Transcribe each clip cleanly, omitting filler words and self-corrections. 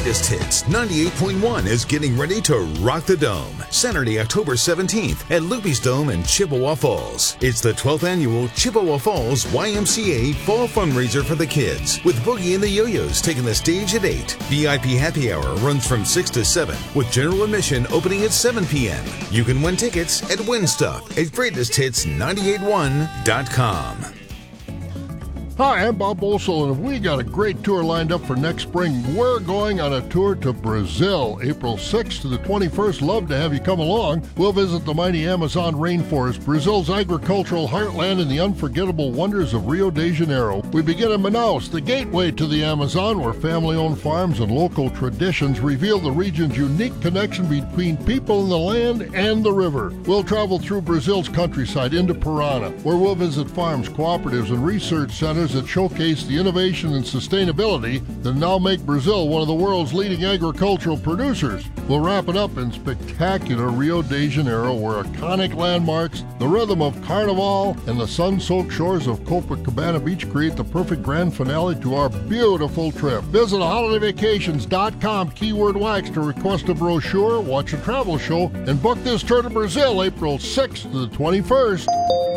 Greatest Hits 98.1 is getting ready to rock the Dome. Saturday, October 17th at Loopy's Dome in Chippewa Falls. It's the 12th annual Chippewa Falls YMCA Fall Fundraiser for the kids, with Boogie and the Yo-Yos taking the stage at 8. VIP happy hour runs from 6 to 7, with general admission opening at 7 p.m. You can win tickets at WinStuff at GreatestHits981.com. Hi, I'm Bob Bolsel, and we got a great tour lined up for next spring. We're going on a tour to Brazil, April 6th to the 21st. Love to have you come along. We'll visit the mighty Amazon rainforest, Brazil's agricultural heartland, and the unforgettable wonders of Rio de Janeiro. We begin in Manaus, the gateway to the Amazon, where family-owned farms and local traditions reveal the region's unique connection between people in the land and the river. We'll travel through Brazil's countryside into Parana, where we'll visit farms, cooperatives, and research centers that showcase the innovation and sustainability that now make Brazil one of the world's leading agricultural producers. We'll wrap it up in spectacular Rio de Janeiro, where iconic landmarks, the rhythm of Carnival, and the sun-soaked shores of Copacabana Beach create the perfect grand finale to our beautiful trip. Visit holidayvacations.com, keyword wax, to request a brochure, watch a travel show, and book this tour to Brazil April 6th to the 21st.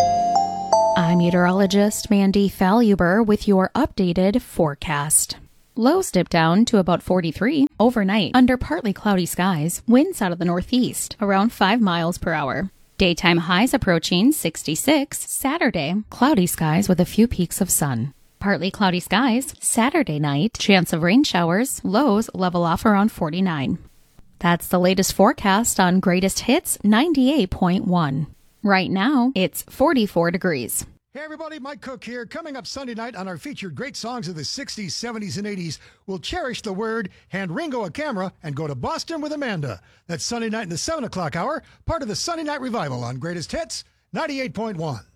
I'm meteorologist Mandy Faluber with your updated forecast. Lows dip down to about 43 overnight under partly cloudy skies, winds out of the northeast around 5 miles per hour. Daytime highs approaching 66 Saturday, cloudy skies with a few peaks of sun. Partly cloudy skies Saturday night, chance of rain showers, lows level off around 49. That's the latest forecast on Greatest Hits 98.1. Right now, it's 44 degrees. Hey everybody, Mike Cook here. Coming up Sunday night on our featured great songs of the 60s, 70s, and 80s, we'll cherish the word, hand Ringo a camera, and go to Boston with Amanda. That's Sunday night in the 7 o'clock hour, part of the Sunday Night Revival on Greatest Hits 98.1.